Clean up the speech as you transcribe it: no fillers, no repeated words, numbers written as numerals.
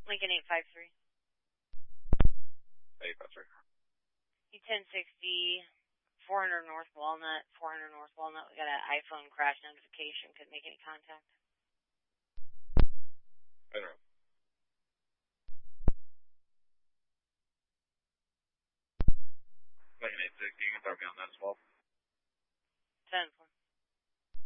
Lincoln 853. 853. E1060, 400 North Walnut, 400 North Walnut. We got an iPhone crash notification. Couldn't make any contact. I know. Lincoln 860, you can throw me on that as well. 10-4.